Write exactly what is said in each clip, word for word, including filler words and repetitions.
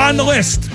On the list,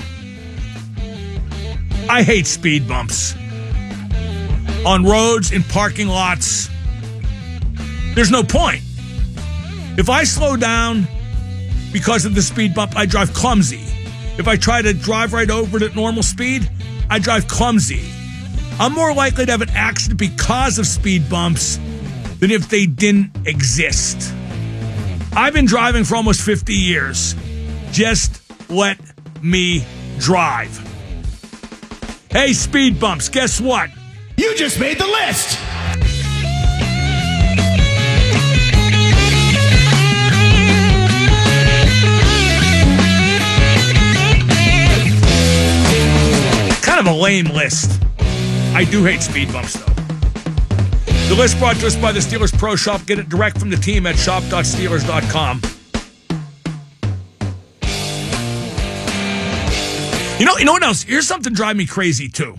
I hate speed bumps. On roads, in parking lots, there's no point. If I slow down because of the speed bump, I drive clumsy. If I try to drive right over it at normal speed, I drive clumsy. I'm more likely to have an accident because of speed bumps than if they didn't exist. I've been driving for almost fifty years. Just let me drive. Hey, speed bumps, guess what? You just made the list! Kind of a lame list. I do hate speed bumps, though. The list brought to us by the Steelers Pro Shop. Get it direct from the team at shop dot steelers dot com. You know, you know what else? Here's something driving me crazy, too.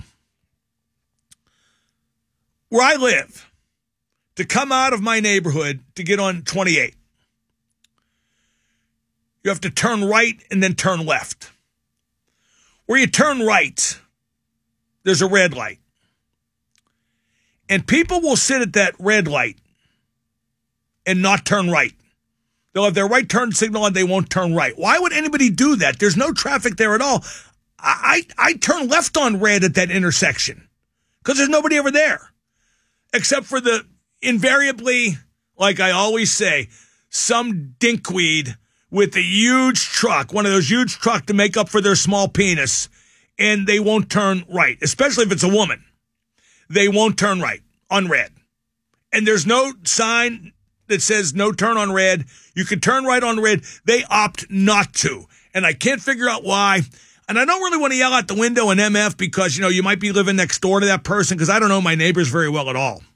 Where I live, to come out of my neighborhood to get on twenty-eight, you have to turn right and then turn left. Where you turn right, there's a red light. And people will sit at that red light and not turn right. They'll have their right turn signal and they won't turn right. Why would anybody do that? There's no traffic there at all. I, I, I turn left on red at that intersection because there's nobody over there. Except for the invariably, like I always say, some dinkweed with a huge truck, one of those huge trucks to make up for their small penis, and they won't turn right, especially if it's a woman. They won't turn right on red. And there's no sign that says no turn on red. You can turn right on red. They opt not to. And I can't figure out why. And I don't really want to yell out the window in M F because, you know, you might be living next door to that person because I don't know my neighbors very well at all.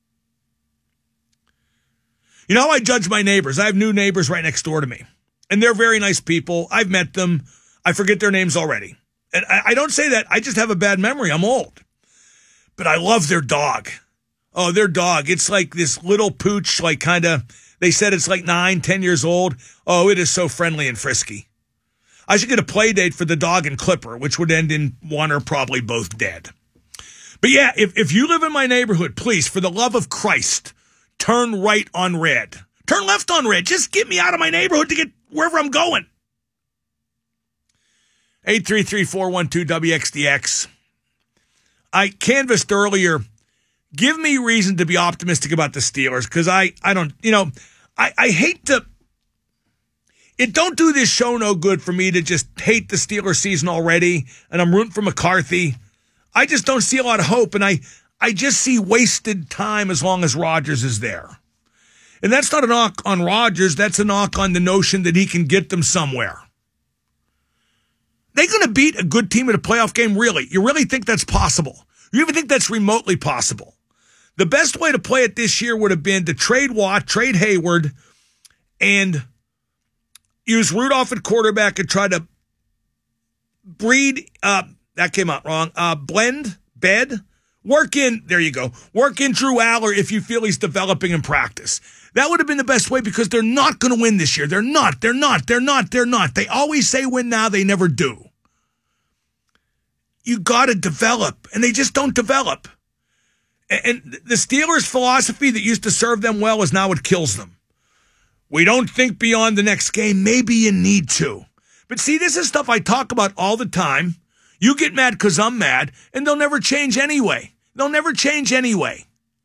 You know how I judge my neighbors? I have new neighbors right next door to me. And they're very nice people. I've met them. I forget their names already. And I, I don't say that. I just have a bad memory. I'm old. But I love their dog. Oh, their dog. It's like this little pooch, like kind of, they said it's like nine, ten years old. Oh, it is so friendly and frisky. I should get a play date for the dog and Clipper, which would end in one or probably both dead. But yeah, if, if you live in my neighborhood, please, for the love of Christ, turn right on red. Turn left on red. Just get me out of my neighborhood to get wherever I'm going. eight three three, four one two, W X D X. I canvassed earlier, give me reason to be optimistic about the Steelers, because I, I don't, you know, I, I hate to, it don't do this show no good for me to just hate the Steelers season already, and I'm rooting for McCarthy. I just don't see a lot of hope, and I, I just see wasted time as long as Rodgers is there. And that's not a knock on Rodgers, that's a knock on the notion that he can get them somewhere. They going to beat a good team at a playoff game? Really? You really think that's possible? You even think that's remotely possible? The best way to play it this year would have been to trade Watt, trade Hayward, and use Rudolph at quarterback and try to breed, uh, that came out wrong, uh, blend, bed, work in, there you go, work in Drew Aller if you feel he's developing in practice. That would have been the best way because they're not going to win this year. They're not, they're not, they're not, they're not. They always say win now, they never do. You got to develop, and they just don't develop. And the Steelers' philosophy that used to serve them well is now what kills them. We don't think beyond the next game. Maybe you need to. But see, this is stuff I talk about all the time. You get mad because I'm mad, and they'll never change anyway. They'll never change anyway.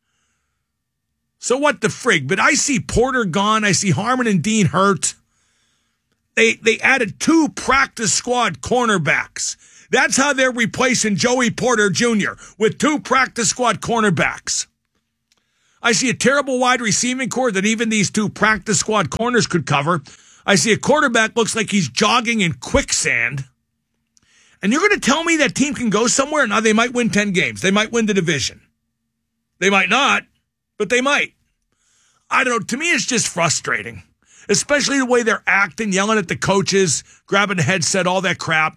So what the frig? But I see Porter gone. I see Harmon and Dean hurt. They, they added two practice squad cornerbacks. That's how they're replacing Joey Porter Junior with two practice squad cornerbacks. I see a terrible wide receiving core that even these two practice squad corners could cover. I see a quarterback looks like he's jogging in quicksand. And you're going to tell me that team can go somewhere? Now, they might win ten games. They might win the division. They might not, but they might. I don't know. To me, it's just frustrating, especially the way they're acting, yelling at the coaches, grabbing the headset, all that crap.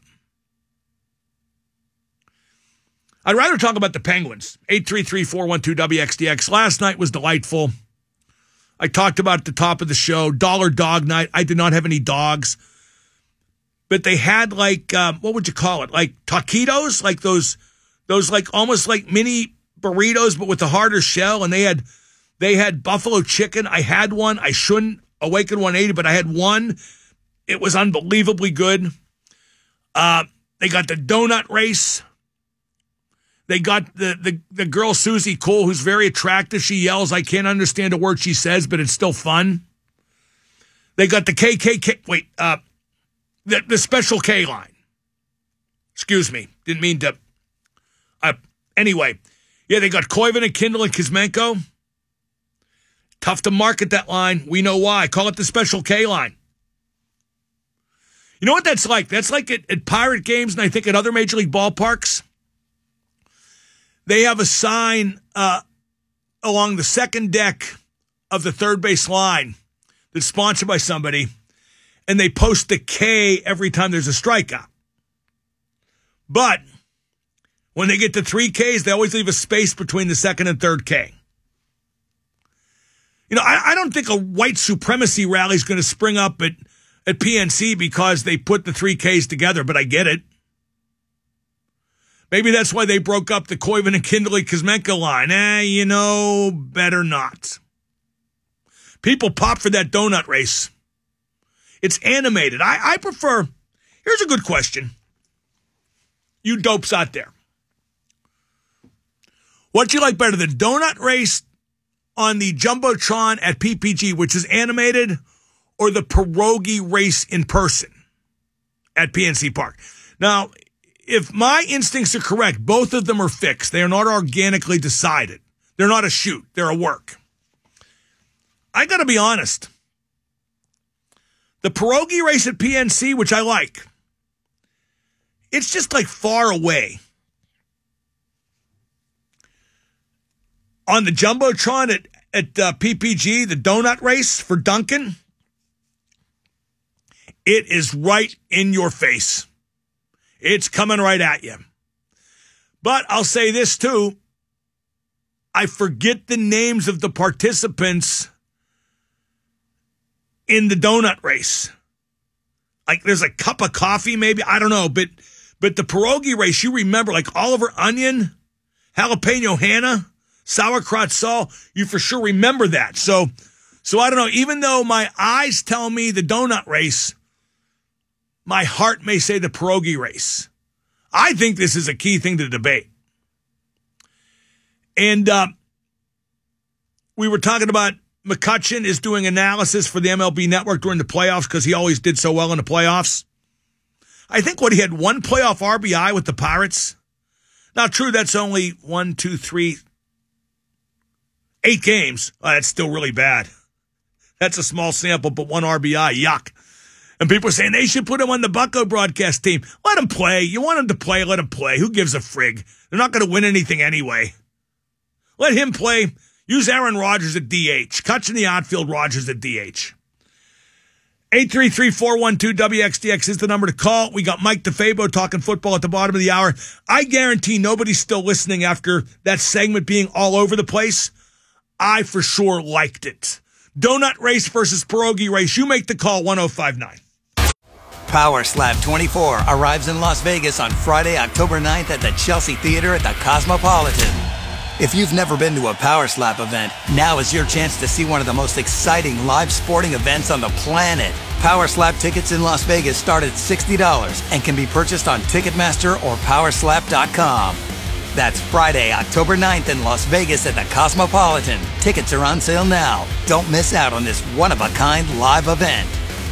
I'd rather talk about the Penguins. eight three three, four one two, W X D X. Last night was delightful. I talked about at the top of the show, Dollar Dog Night. I did not have any dogs. but they had like, um, what would you call it? Like taquitos, like those, those like almost like mini burritos, but with a harder shell. And they had, they had buffalo chicken. I had one. I shouldn't awaken one eighty, but I had one. It was unbelievably good. Uh, they got the donut race. They got the, the, the girl, Susie Cole, who's very attractive. She yells. I can't understand a word she says, but it's still fun. They got the K K K. Wait, uh, the, the Special K line. Excuse me. Didn't mean to. Uh, anyway, yeah, they got Koivu and Kindle and Kuzmenko. Tough to market that line. We know why. Call it the Special K line. You know what that's like? That's like at, at Pirate games, and I think at other Major League ballparks. They have a sign uh, along the second deck of the third base line that's sponsored by somebody, and they post the K every time there's a strikeout. But when they get to three Ks, they always leave a space between the second and third K. You know, I, I don't think a white supremacy rally is going to spring up at, at P N C because they put the three Ks together, but I get it. Maybe that's why they broke up the Koivu and Kindle Kuzmenko line. Eh, you know, better not. People pop for that donut race. It's animated. I, I prefer, here's a good question. You dopes out there. What do you like better, the donut race on the Jumbotron at P P G, which is animated, or the pierogi race in person at P N C Park? Now, if my instincts are correct, both of them are fixed. They are not organically decided. They're not a shoot. They're a work. I got to be honest. The pierogi race at P N C, which I like, it's just like far away. On the Jumbotron at, at uh, P P G, the donut race for Duncan, it is right in your face. It's coming right at you. But I'll say this too. I forget the names of the participants in the donut race. Like there's a cup of coffee maybe. I don't know. But but the pierogi race, you remember, like Oliver Onion, Jalapeno Hannah, Sauerkraut Saul. You for sure remember that. So, so I don't know. Even though my eyes tell me the donut race, my heart may say the pierogi race. I think this is a key thing to debate. And uh, we were talking about McCutchen is doing analysis for the M L B Network during the playoffs because he always did so well in the playoffs. I think what he had one playoff R B I with the Pirates. Now, true, that's only one, two, three, eight games. Oh, that's still really bad. That's a small sample, but one R B I. Yuck. And people are saying they should put him on the Bucko broadcast team. Let him play. You want him to play, let him play. Who gives a frig? They're not going to win anything anyway. Let him play. Use Aaron Rodgers at D H. Cutch in the outfield, Rodgers at D H. eight three three, four one two, W X D X is the number to call. We got Mike DeFabo talking football at the bottom of the hour. I guarantee nobody's still listening after that segment being all over the place. I for sure liked it. Donut race versus pierogi race. You make the call, one oh five nine. Power Slap twenty-four arrives in Las Vegas on Friday, October ninth at the Chelsea Theater at the Cosmopolitan. If you've never been to a Power Slap event, now is your chance to see one of the most exciting live sporting events on the planet. Power Slap tickets in Las Vegas start at sixty dollars and can be purchased on Ticketmaster or power slap dot com. That's Friday, October ninth in Las Vegas at the Cosmopolitan. Tickets are on sale now. Don't miss out on this one-of-a-kind live event.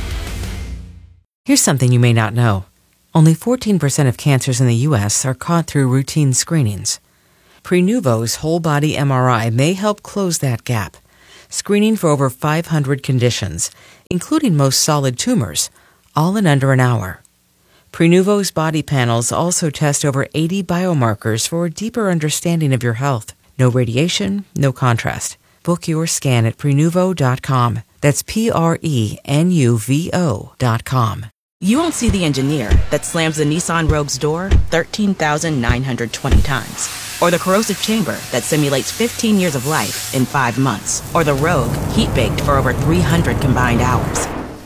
Here's something you may not know. Only fourteen percent of cancers in the U S are caught through routine screenings. Prenuvo's whole-body M R I may help close that gap, screening for over five hundred conditions, including most solid tumors, all in under an hour. Prenuvo's body panels also test over eighty biomarkers for a deeper understanding of your health. No radiation, no contrast. Book your scan at prenuvo dot com. That's P R E N U V O dot com. You won't see the engineer that slams the Nissan Rogue's door thirteen thousand nine hundred twenty times. Or the corrosive chamber that simulates fifteen years of life in five months. Or the Rogue heat-baked for over three hundred combined hours.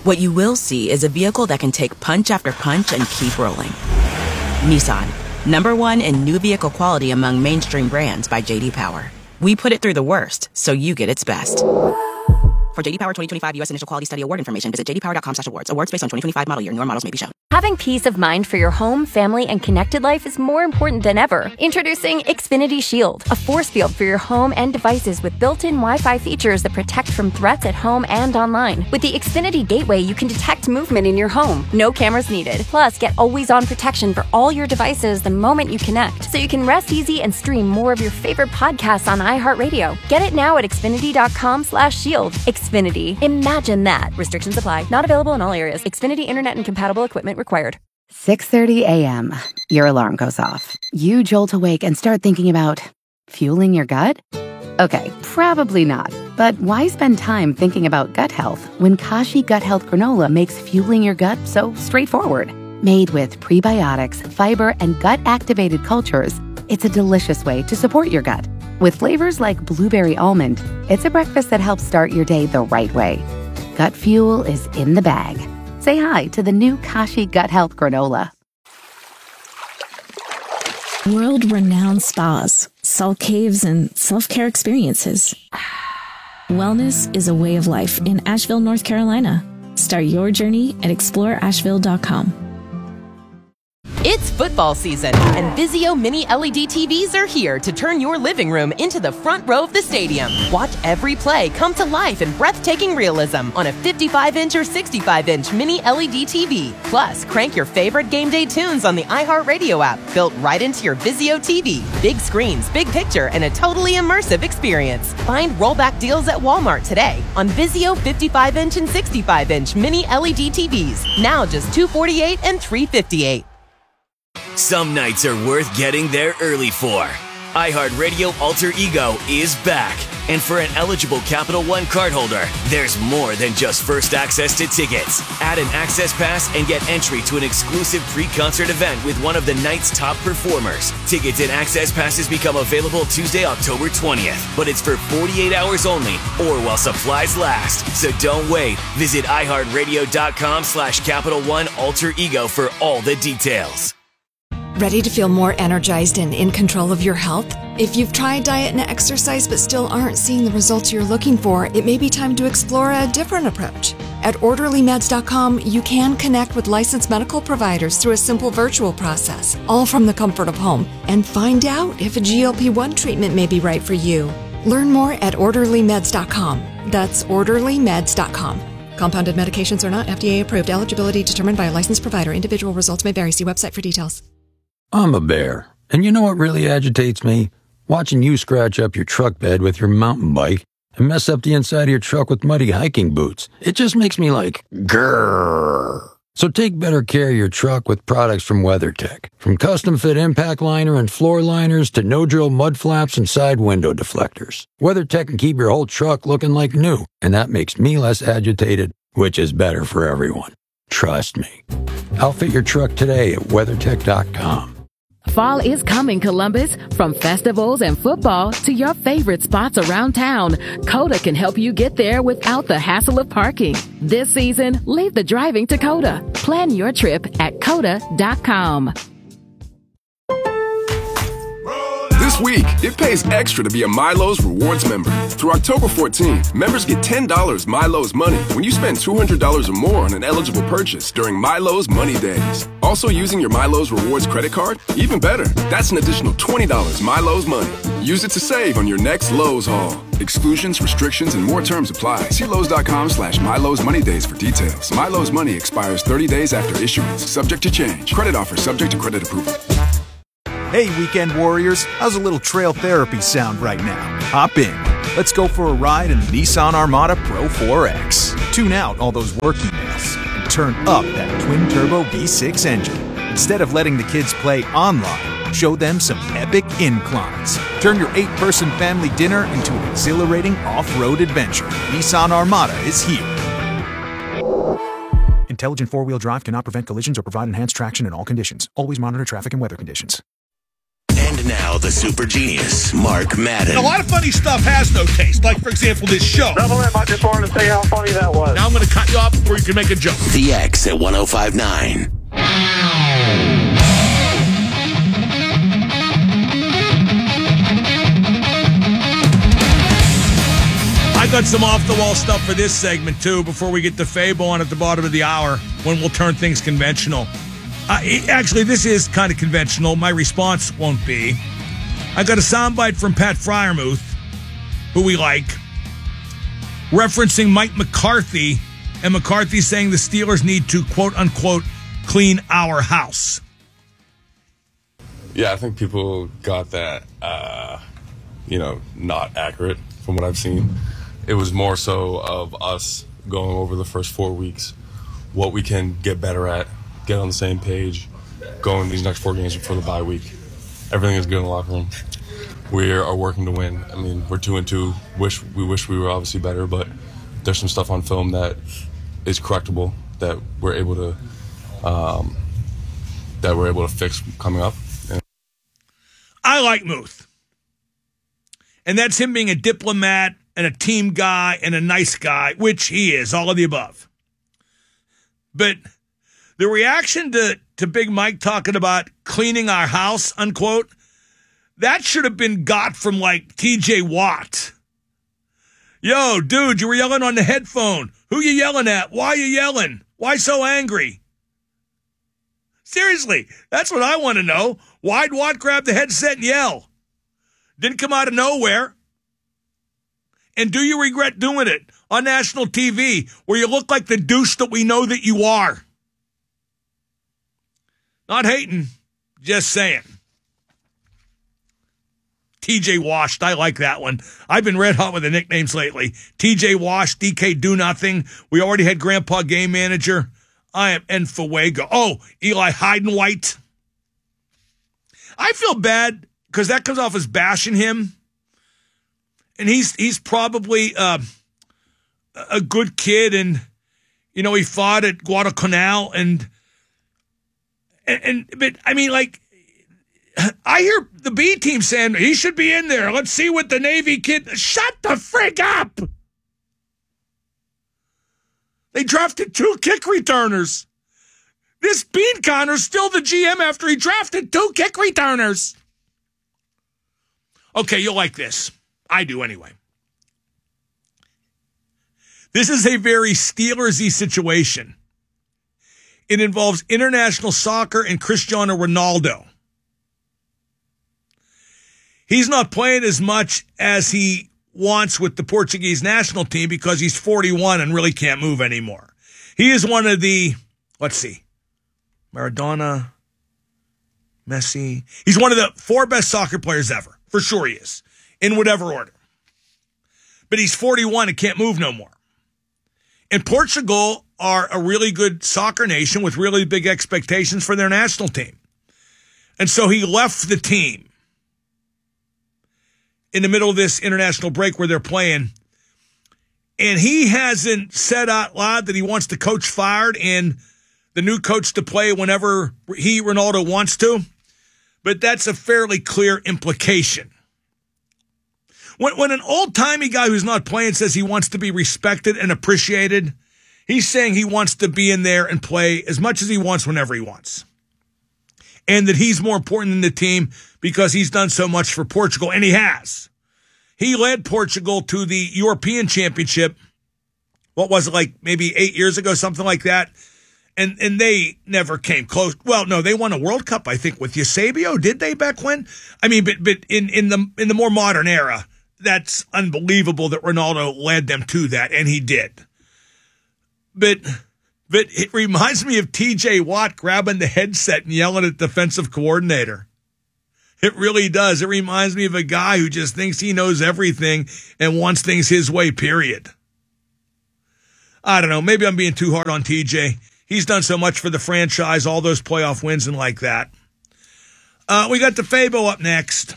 What you will see is a vehicle that can take punch after punch and keep rolling. Nissan, number one in new vehicle quality among mainstream brands by J D Power. We put it through the worst, so you get its best. For J D Power twenty twenty-five U S Initial Quality Study Award information, visit j d power dot com slash awards. Awards based on twenty twenty-five model year. Newer models may be shown. Having peace of mind for your home, family, and connected life is more important than ever. Introducing Xfinity Shield, a force field for your home and devices with built-in Wi-Fi features that protect from threats at home and online. With the Xfinity Gateway, you can detect movement in your home. No cameras needed. Plus, get always-on protection for all your devices the moment you connect, so you can rest easy and stream more of your favorite podcasts on iHeartRadio. Get it now at xfinity dot com slash shield. Xfinity. Imagine that. Restrictions apply. Not available in all areas. Xfinity Internet and compatible equipment required. six thirty a.m. Your alarm goes off. You jolt awake and start thinking about fueling your gut? Okay, probably not. But why spend time thinking about gut health when Kashi Gut Health Granola makes fueling your gut so straightforward? Made with prebiotics, fiber, and gut-activated cultures, it's a delicious way to support your gut. With flavors like blueberry almond, it's a breakfast that helps start your day the right way. Gut fuel is in the bag. Say hi to the new Kashi Gut Health Granola. World-renowned spas, salt caves, and self-care experiences. Wellness is a way of life in Asheville, North Carolina. Start your journey at explore asheville dot com. It's football season, and Vizio Mini L E D T Vs are here to turn your living room into the front row of the stadium. Watch every play come to life in breathtaking realism on a fifty-five inch or sixty-five inch Mini L E D T V. Plus, crank your favorite game day tunes on the iHeartRadio app, built right into your Vizio T V. Big screens, big picture, and a totally immersive experience. Find rollback deals at Walmart today on Vizio fifty-five inch and sixty-five inch Mini L E D T Vs. Now just two hundred forty-eight dollars and three hundred fifty-eight dollars. Some nights are worth getting there early for. iHeartRadio Alter Ego is back. And for an eligible Capital One cardholder, there's more than just first access to tickets. Add an access pass and get entry to an exclusive pre-concert event with one of the night's top performers. Tickets and access passes become available Tuesday, October twentieth, but it's for forty-eight hours only or while supplies last. So don't wait. Visit iHeartRadio.com slash Capital One Alter Ego for all the details. Ready to feel more energized and in control of your health? If you've tried diet and exercise but still aren't seeing the results you're looking for, it may be time to explore a different approach. At orderly meds dot com, you can connect with licensed medical providers through a simple virtual process, all from the comfort of home, and find out if a G L P one treatment may be right for you. Learn more at orderly meds dot com. That's orderly meds dot com. Compounded medications are not F D A approved. Eligibility determined by a licensed provider. Individual results may vary. See website for details. I'm a bear, and you know what really agitates me? Watching you scratch up your truck bed with your mountain bike and mess up the inside of your truck with muddy hiking boots. It just makes me like, grrr. So take better care of your truck with products from WeatherTech. From custom-fit impact liner and floor liners to no-drill mud flaps and side window deflectors, WeatherTech can keep your whole truck looking like new, and that makes me less agitated, which is better for everyone. Trust me. Outfit your truck today at weathertech dot com. Fall is coming, Columbus. From festivals and football to your favorite spots around town, Coda can help you get there without the hassle of parking. This season, leave the driving to Coda. Plan your trip at coda dot com. This week, it pays extra to be a Milo's Rewards member. Through October fourteenth, members get ten dollars Milo's Money when you spend two hundred dollars or more on an eligible purchase during Milo's Money Days. Also using your Milo's Rewards credit card? Even better, that's an additional twenty dollars Milo's Money. Use it to save on your next Lowe's haul. Exclusions, restrictions, and more terms apply. See Lowe's dot com slash Milo's Money Days for details. Milo's Money expires thirty days after issuance. Subject to change. Credit offer subject to credit approval. Hey, weekend warriors, how's a little trail therapy sound right now? Hop in. Let's go for a ride in the Nissan Armada Pro four X. Tune out all those work emails and turn up that twin-turbo V six engine. Instead of letting the kids play online, show them some epic inclines. Turn your eight-person family dinner into an exhilarating off-road adventure. Nissan Armada is here. Intelligent four-wheel drive cannot prevent collisions or provide enhanced traction in all conditions. Always monitor traffic and weather conditions. And now the super genius, Mark Madden. A lot of funny stuff has no taste. Like, for example, this show. Double M, I just wanted to say how funny that was. Now I'm going to cut you off before you can make a joke. The X at one oh five point nine. I got some off-the-wall stuff for this segment, too, before we get to Fable on at the bottom of the hour, when we'll turn things conventional. Uh, actually, this is kind of conventional. My response won't be. I got a soundbite from Pat Freiermuth, who we like, referencing Mike McCarthy, and McCarthy saying the Steelers need to, quote-unquote, clean our house. Yeah, I think people got that, uh, you know, not accurate from what I've seen. It was more so of us going over the first four weeks, what we can get better at, get on the same page, going these next four games before the bye week. Everything is good in the locker room. We are working to win. I mean, we're two and two. Wish we wish we were obviously better, but there's some stuff on film that is correctable that we're able to um, that we're able to fix coming up. And I like Muth, and that's him being a diplomat and a team guy and a nice guy, which he is, all of the above. But the reaction to, to Big Mike talking about cleaning our house, unquote, that should have been got from, like, T J Watt. Yo, dude, you were yelling on the headphone. Who you yelling at? Why you yelling? Why so angry? Seriously, that's what I want to know. Why'd Watt grab the headset and yell? Didn't come out of nowhere. And do you regret doing it on national T V where you look like the douche that we know that you are? Not hating, just saying. T J Washed, I like that one. I've been red hot with the nicknames lately. T J Washed, D K Do Nothing. We already had Grandpa Game Manager. I am En Fuego. Oh, Eli Heidenwhite. I feel bad because that comes off as bashing him. And he's he's probably uh, a good kid, and you know he fought at Guadalcanal, and, and and but I mean, like, I hear the B team saying he should be in there. Let's see what the Navy kid. Shut the frick up! They drafted two kick returners. This Bean Connor's still the G M after he drafted two kick returners. Okay, you'll like this. I do anyway. This is a very Steelers-y situation. It involves international soccer and Cristiano Ronaldo. He's not playing as much as he wants with the Portuguese national team because he's forty-one and really can't move anymore. He is one of the, let's see, Maradona, Messi. He's one of the four best soccer players ever. For sure he is. In whatever order. But he's forty-one and can't move no more. And Portugal are a really good soccer nation with really big expectations for their national team. And so he left the team in the middle of this international break where they're playing. And he hasn't said out loud that he wants the coach fired and the new coach to play whenever he, Ronaldo, wants to. But that's a fairly clear implication. When, when an old-timey guy who's not playing says he wants to be respected and appreciated, he's saying he wants to be in there and play as much as he wants whenever he wants. And that he's more important than the team because he's done so much for Portugal, and he has. He led Portugal to the European Championship, what was it, like maybe eight years ago, something like that, and and they never came close. Well, no, they won a World Cup, I think, with Eusebio, did they back when? I mean, but but in, in the in the more modern era, that's unbelievable that Ronaldo led them to that, and he did. But but it reminds me of T J Watt grabbing the headset and yelling at the defensive coordinator. It really does. It reminds me of a guy who just thinks he knows everything and wants things his way, period. I don't know. Maybe I'm being too hard on T J. He's done so much for the franchise, all those playoff wins and like that. Uh, we got the Fabo up next.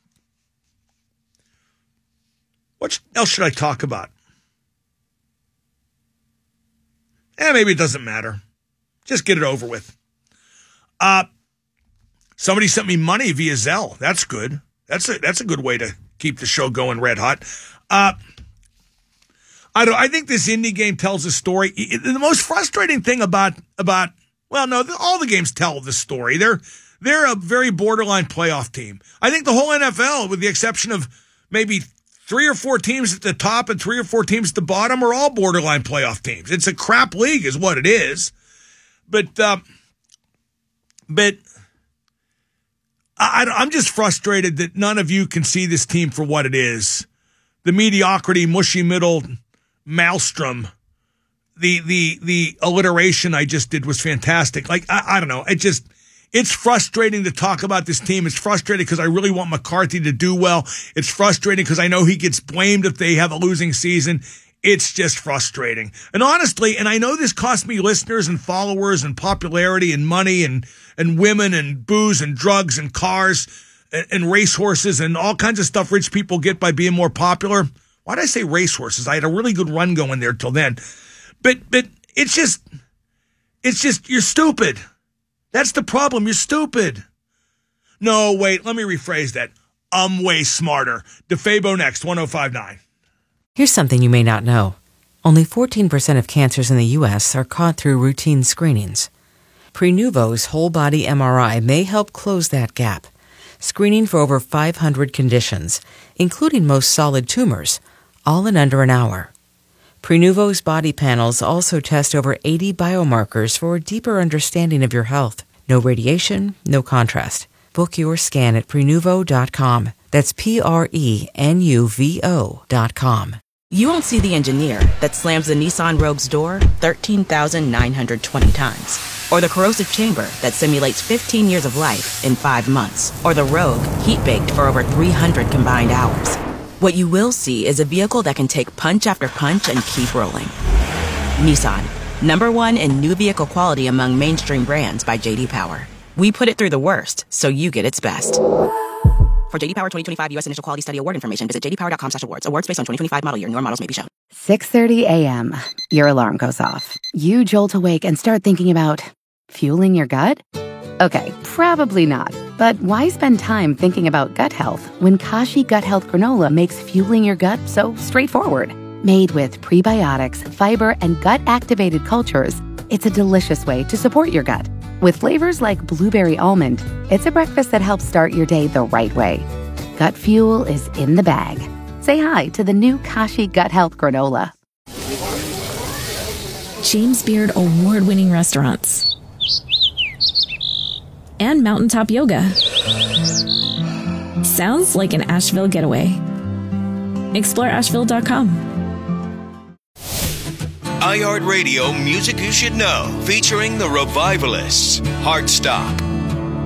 What else should I talk about? Eh, maybe it doesn't matter. Just get it over with. Uh, Somebody sent me money via Zelle. That's good. That's a that's a good way to keep the show going red hot. Uh, I don't. I think this Indy game tells a story. The most frustrating thing about about well, no, all the games tell the story. They're they're a very borderline playoff team. I think the whole N F L, with the exception of maybe three or four teams at the top and three or four teams at the bottom, are all borderline playoff teams. It's a crap league, is what it is. But uh, but. I, I'm just frustrated that none of you can see this team for what it is. The mediocrity, mushy middle, maelstrom, the the the alliteration I just did was fantastic. Like, I, I don't know. It just, it's frustrating to talk about this team. It's frustrating because I really want McCarthy to do well. It's frustrating because I know he gets blamed if they have a losing season. It's just frustrating. And honestly, and I know this cost me listeners and followers and popularity and money and, and women and booze and drugs and cars and, and racehorses and all kinds of stuff rich people get by being more popular. Why did I say racehorses? I had a really good run going there till then. But, but it's just, it's just, you're stupid. That's the problem. You're stupid. No, wait, let me rephrase that. I'm way smarter. DeFabo next, one oh five nine. Here's something you may not know. Only fourteen percent of cancers in the U S are caught through routine screenings. Prenuvo's whole-body M R I may help close that gap, screening for over five hundred conditions, including most solid tumors, all in under an hour. Prenuvo's body panels also test over eighty biomarkers for a deeper understanding of your health. No radiation, no contrast. Book your scan at Prenuvo dot com. That's P R E N U V O dot com. You won't see the engineer that slams the Nissan Rogue's door thirteen thousand nine hundred twenty times. Or the corrosive chamber that simulates fifteen years of life in five months. Or the Rogue heat-baked for over three hundred combined hours. What you will see is a vehicle that can take punch after punch and keep rolling. Nissan, number one in new vehicle quality among mainstream brands by J D Power. We put it through the worst, so you get its best. For J D Power twenty twenty-five U S Initial Quality Study Award information, visit j d power dot com slash awards. Awards based on twenty twenty-five model year. Newer models may be shown. six thirty a.m. Your alarm goes off. You jolt awake and start thinking about fueling your gut? Okay, probably not. But why spend time thinking about gut health when Kashi Gut Health Granola makes fueling your gut so straightforward? Made with prebiotics, fiber, and gut-activated cultures, it's a delicious way to support your gut. With flavors like blueberry almond, it's a breakfast that helps start your day the right way. Gut fuel is in the bag. Say hi to the new Kashi Gut Health Granola. James Beard award-winning restaurants. And mountaintop yoga. Sounds like an Asheville getaway. Explore Asheville dot com. iHeartRadio Music You Should Know, featuring the Revivalists, Heartstop,